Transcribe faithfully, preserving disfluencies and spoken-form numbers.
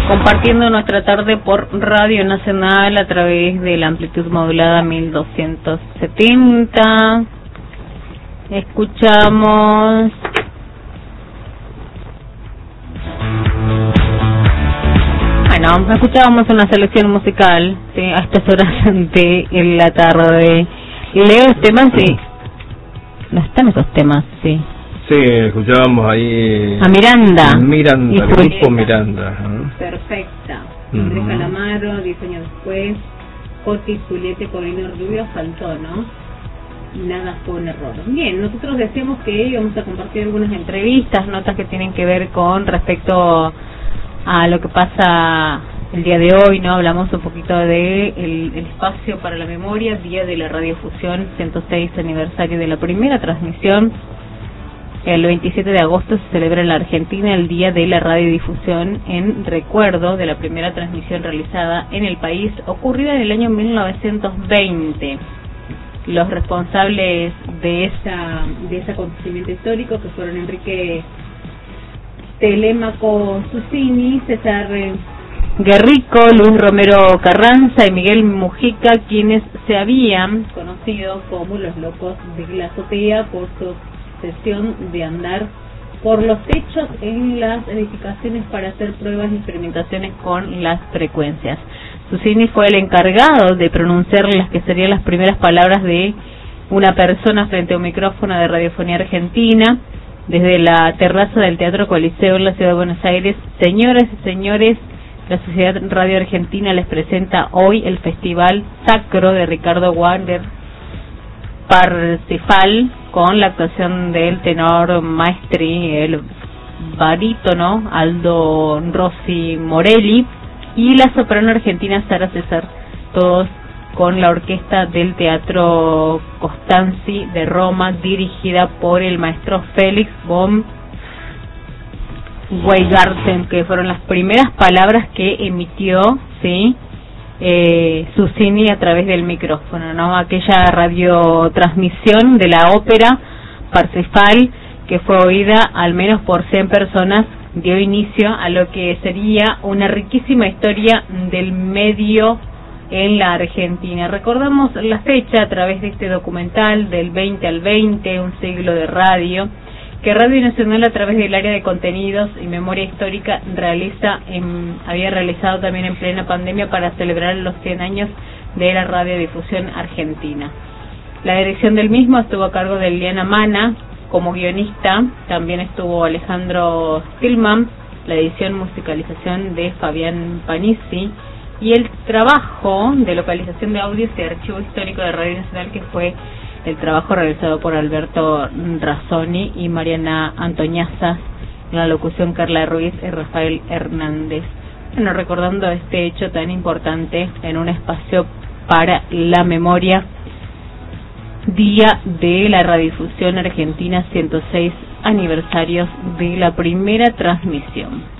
compartiendo nuestra tarde por Radio Nacional a través de la amplitud modulada mil doscientos setenta. Escuchamos bueno, escuchábamos una selección musical, sí, a estas horas de la tarde. Leo los temas, sí. No están esos temas, sí. Sí, escuchábamos ahí a Miranda. Miranda, y el grupo Miranda. ¿no? Perfecta. Andrés uh-huh. Calamaro, diez años después. Coti, Juliette, Corina Rubio, faltó, ¿no? Nada fue un error. Bien, nosotros decíamos que íbamos a compartir algunas entrevistas, notas que tienen que ver con respecto a lo que pasa el día de hoy, ¿no? Hablamos un poquito de el, el espacio para la memoria, día de la radiofusión, ciento seis aniversario de la primera transmisión. El veintisiete de agosto se celebra en la Argentina el Día de la Radiodifusión en recuerdo de la primera transmisión realizada en el país, ocurrida en el año mil novecientos veinte. Los responsables de esa de ese acontecimiento histórico, que fueron Enrique Telémaco Susini, César Guerrico, Luis Romero Carranza y Miguel Mujica, quienes se habían conocido como los locos de la azotea por su obsesión de andar por los techos en las edificaciones para hacer pruebas y experimentaciones con las frecuencias. Susini fue el encargado de pronunciar las que serían las primeras palabras de una persona frente a un micrófono de Radiofonía Argentina desde la terraza del Teatro Coliseo en la ciudad de Buenos Aires. Señoras y señores, la Sociedad Radio Argentina les presenta hoy el Festival Sacro de Ricardo Wagner Parsifal, con la actuación del tenor maestri, el barítono Aldo Rossi Morelli, y la soprano argentina Sara César, todos con la orquesta del Teatro Costanzi de Roma, dirigida por el maestro Félix von Weingarten, que fueron las primeras palabras que emitió, sí, eh, Susini a través del micrófono, ¿no? Aquella radiotransmisión de la ópera Parsifal, que fue oída al menos por cien personas, dio inicio a lo que sería una riquísima historia del medio en la Argentina. Recordamos la fecha a través de este documental del veinte al veinte, un siglo de radio, que Radio Nacional a través del área de contenidos y memoria histórica realiza en, había realizado también en plena pandemia para celebrar los cien años de la radiodifusión argentina. La dirección del mismo estuvo a cargo de Liliana Mana. Como guionista también estuvo Alejandro Stillman, la edición musicalización de Fabián Panizzi, y el trabajo de localización de audios y archivo histórico de Radio Nacional, que fue el trabajo realizado por Alberto Razzoni y Mariana Antoñaza, en la locución Carla Ruiz y Rafael Hernández. Bueno, recordando este hecho tan importante en un espacio para la memoria, Día de la Radiodifusión Argentina, ciento seis aniversarios de la primera transmisión.